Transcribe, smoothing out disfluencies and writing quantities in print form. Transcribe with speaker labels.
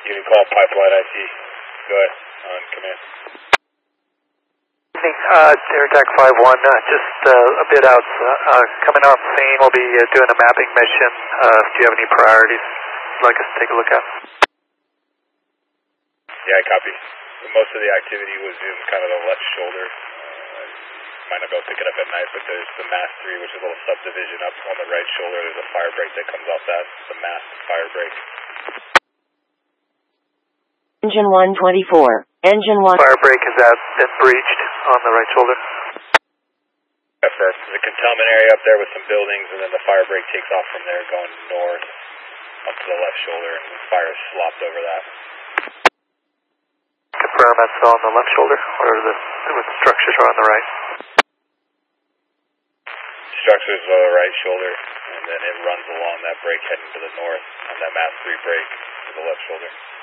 Speaker 1: You can call Pipeline IT. Go ahead, on command.
Speaker 2: Air Attack 5-1, just a bit out, coming off scene. We'll be doing a mapping mission. Do you have any priorities you'd like us to take a look at?
Speaker 1: Yeah, I copy. Most of the activity was in kind of the left shoulder. Might not be able to pick it up at night, but there's the MAS 3, which is a little subdivision up on the right shoulder. There's a fire break that comes off that. It's a MAS fire break.
Speaker 3: Engine 124. Engine 1.
Speaker 2: Fire break, has that been breached on the right shoulder?
Speaker 1: Affirm. There's a containment area up there with some buildings, and then the fire break takes off from there going north up to the left shoulder, and the fire is slopped over that.
Speaker 2: Confirm that's on the left shoulder, or the structures are on the right?
Speaker 1: Structures on the right shoulder, and then it runs along that break heading to the north, and that MAS 3 break to the left shoulder.